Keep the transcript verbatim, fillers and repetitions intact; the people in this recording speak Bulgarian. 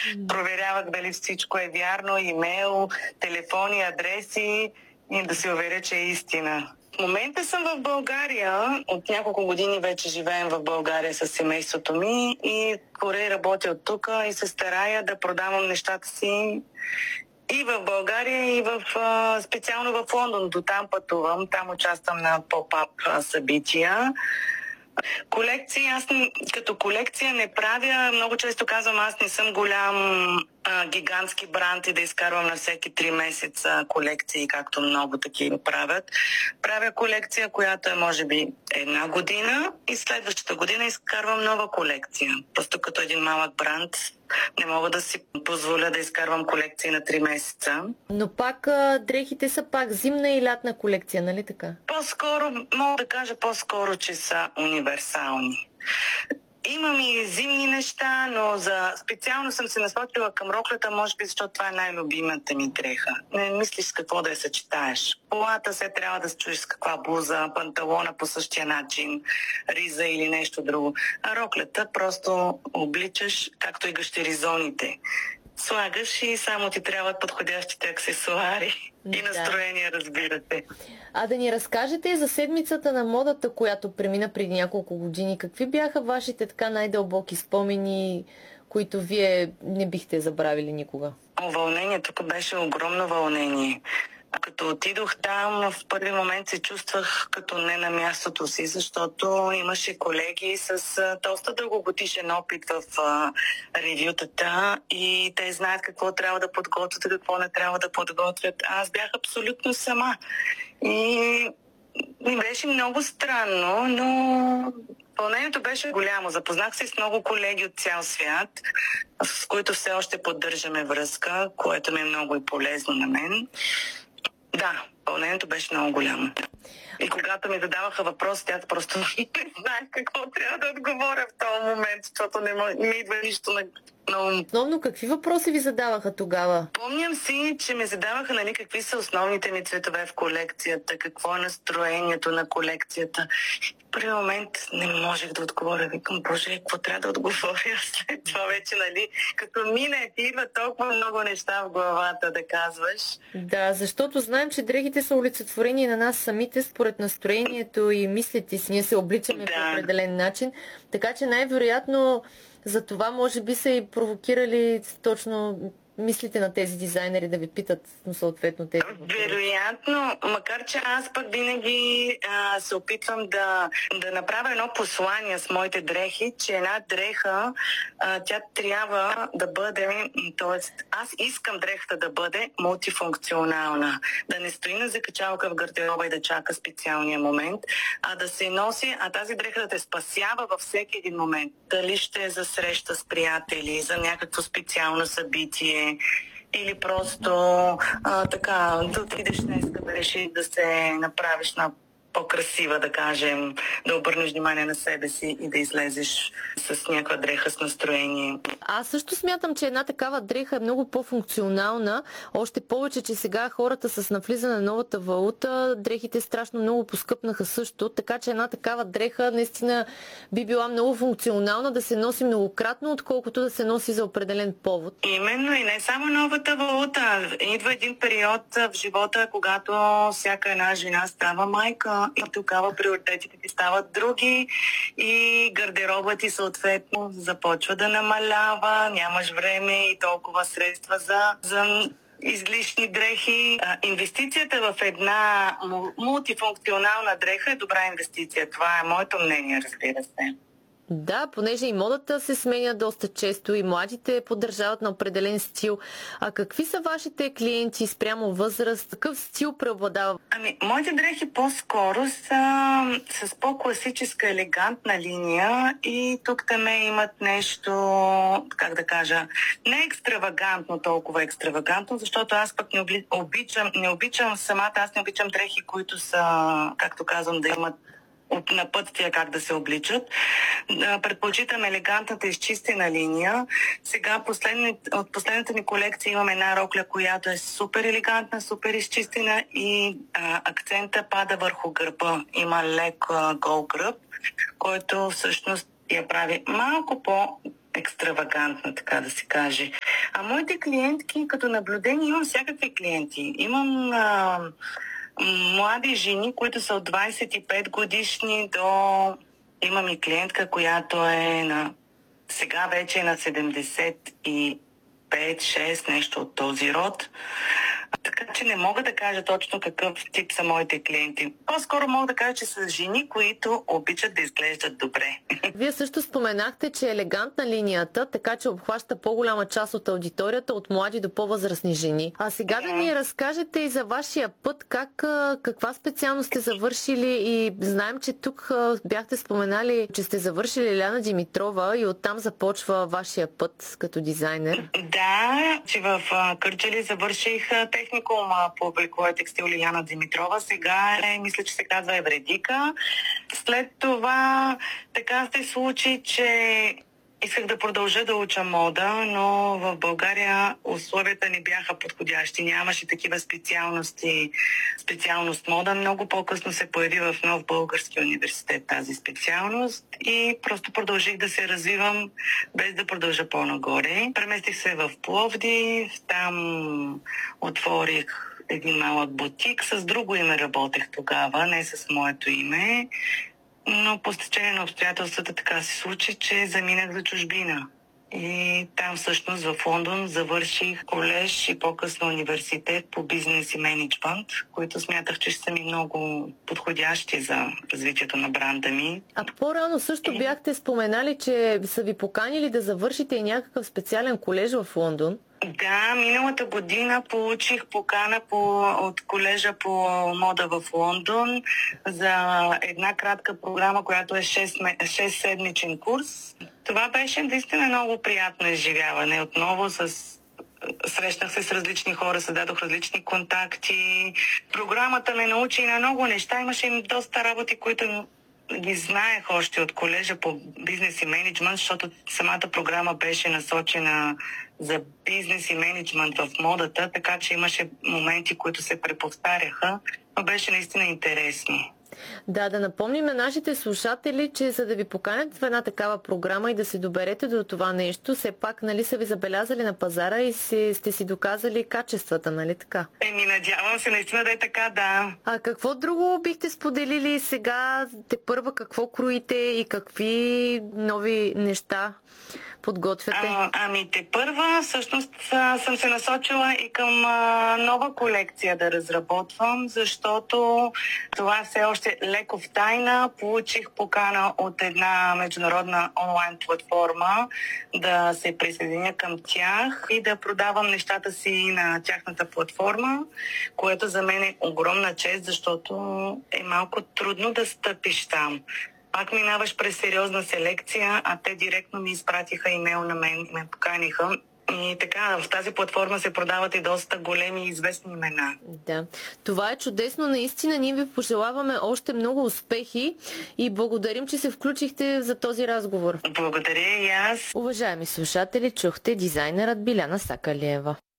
проверявах дали всичко е вярно, имейл, телефони, адреси и да се уверя, че е истина. В момента съм в България. От няколко години вече живеем в България с семейството ми и поре работя от тук и се старая да продавам нещата си и в България, и в, специално в Лондон. До там пътувам, там участвам на поп-ап събития. Колекции, аз като колекция не правя, много често казвам, аз не съм голям а, гигантски бранд и да изкарвам на всеки три месеца колекции, както много такива правят. Правя колекция, която е може би една година и следващата година изкарвам нова колекция. Просто като един малък бранд не мога да си позволя да изкарвам колекции на три месеца. Но пак а, дрехите са пак зимна и лятна колекция, нали така? По-скоро, мога да кажа по-скоро, че са универсални. Имам и зимни неща, но за специално съм се насочила към роклята, може би защото това е най-любимата ми дреха. Не мислиш с какво да я съчетаеш. Полата се трябва да чуеш с каква блуза, панталона по същия начин, риза или нещо друго. А роклята просто обличаш, както и гащеризоните. Слагаш и само ти трябват подходящите аксесуари да. И настроение, разбирате. А да ни разкажете и за седмицата на модата, която премина преди няколко години. Какви бяха вашите така най-дълбоки спомени, които вие не бихте забравили никога? Вълнение, тук беше огромно вълнение. Като отидох там, в първи момент се чувствах като не на мястото си, защото имаше колеги с а, доста дългогодишен опит в а, ревютата и те знаят какво трябва да подготвят и какво не трябва да подготвят. Аз бях абсолютно сама. И ми беше много странно, но вълнението беше голямо. Запознах се с много колеги от цял свят, с които все още поддържаме връзка, което ми е много и полезно на мен. Да, вълнението беше много голямо. И когато ми задаваха въпрос, тя просто не знае какво трябва да отговоря в този момент, защото не, м- не ми идва нищо на, на ум. Основно какви въпроси ви задаваха тогава? Помням си, че ми задаваха, нали, какви са основните ми цветове в колекцията, какво е настроението на колекцията. В първи момент не можех да отговоря. Викам, боже, какво трябва да отговоря след това вече, нали? Като мине, ти идва толкова много неща в главата да казваш. Да, защото знаем, че дрехите са олицетворени на нас самите според настроението и мислите си. Ние се обличаме да. по определен начин. Така че най-вероятно за това може би са и провокирали точно мислите на тези дизайнери да ви питат съответно тези въпроси? Вероятно, макар че аз пък винаги а, се опитвам да, да направя едно послание с моите дрехи, че една дреха, а, тя трябва да бъде, т.е. аз искам дрехата да бъде мултифункционална, да не стои на закачалка в гардероба и да чака специалния момент, а да се носи, а тази дреха да те спасява във всеки един момент. Дали ще е за среща с приятели, за някакво специално събитие, или просто а, така, да отидеш днеска да решиш да се направиш на по-красива, да кажем, да обърнеш внимание на себе си и да излезеш с някаква дреха с настроение. Аз също смятам, че една такава дреха е много по-функционална. Още повече, че сега хората с навлизане на новата валута, дрехите страшно много поскъпнаха също, така че една такава дреха наистина би била много функционална да се носи многократно, отколкото да се носи за определен повод. Именно и не само новата валута. Идва един период в живота, когато всяка една жена става майка и тогава приоритетите ти стават други и гардеробът ти съответно започва да намалява, нямаш време и толкова средства за, за излишни дрехи. А, инвестицията в една мултифункционална дреха е добра инвестиция. Това е моето мнение, разбира се. Да, понеже и модата се сменя доста често и младите поддържават на определен стил. А какви са вашите клиенти спрямо възраст? Какъв стил преобладава? Ами, моите дрехи по-скоро са с по-класическа елегантна линия и тук те имат нещо, как да кажа, не екстравагантно, толкова екстравагантно, защото аз пък не обичам, не обичам самата, аз не обичам дрехи, които са, както казвам, да имат напътствия как да се обличат. Предпочитам елегантната изчистена линия. Сега от последната ми колекция имам една рокля, която е супер елегантна, супер изчистена и а, акцента пада върху гърба. Има лек а, гол гръб, който всъщност я прави малко по екстравагантна, така да се каже. А моите клиентки, като наблюдение, имам всякакви клиенти. Имам а, млади жени, които са от двадесет и пет годишни до... Имам и клиентка, която е на... Сега вече е на седемдесет и пет-шест, нещо от този род. Така че не мога да кажа точно какъв тип са моите клиенти. По-скоро мога да кажа, че са жени, които обичат да изглеждат добре. Вие също споменахте, че е елегантна линията, така че обхваща по-голяма част от аудиторията, от млади до по-възрастни жени. А сега да, да ни разкажете и за вашия път, как, каква специално сте завършили, и знаем, че тук бяхте споменали, че сте завършили Лиляна Димитрова и оттам започва вашия път като дизайнер. Да, че в Кърджали завърших техникум по облеклова текстил Лиляна Димитрова. Сега е, мисля, че се казва Евредика. След това така се случи, че исках да продължа да уча мода, но в България условията не бяха подходящи. Нямаше такива специалности. Специалност мода много по-късно се появи в Нов български университет тази специалност и просто продължих да се развивам без да продължа по-нагоре. Преместих се в Пловдив, там отворих един малък бутик. С друго име работех тогава, не с моето име. Но по стечение на обстоятелствата така се случи, че заминах за чужбина. И там всъщност в Лондон завърших колеж и по-късно университет по бизнес и мениджмънт, които смятах, че ще са ми много подходящи за развитието на бранда ми. А по-рано също бяхте споменали, че са ви поканили да завършите и някакъв специален колеж в Лондон. Да, миналата година получих покана по, от колежа по мода в Лондон за една кратка програма, която е шест-седмичен курс. Това беше наистина много приятно изживяване. Отново с... срещнах се с различни хора, създадох различни контакти. Програмата ме научи на много неща. Имаше им доста работи, които ги знаех още от колежа по бизнес и менеджмент, защото самата програма беше насочена за бизнес и менеджмент в модата, така че имаше моменти, които се преповтаряха, но беше наистина интересно. Да, да напомним на нашите слушатели, че за да ви поканят в една такава програма и да се доберете до това нещо, все пак, нали, са ви забелязали на пазара и си, сте си доказали качествата, нали така? Еми, надявам се наистина да е така, да. А какво друго бихте споделили сега, тепърва какво кроите и какви нови неща подготвяте? А, ами тепърва всъщност съм се насочила и към а, нова колекция да разработвам, защото това все още леко в тайна. Получих покана от една международна онлайн платформа да се присъединя към тях и да продавам нещата си на тяхната платформа, което за мен е огромна чест, защото е малко трудно да стъпиш там. Пак минаваш през сериозна селекция, а те директно ми изпратиха имейл на мен и ме поканиха. И така, в тази платформа се продават и доста големи и известни имена. Да, това е чудесно. Наистина ние ви пожелаваме още много успехи и благодарим, че се включихте за този разговор. Благодаря и аз. Уважаеми слушатели, чухте дизайнерът Биляна Сакалиева.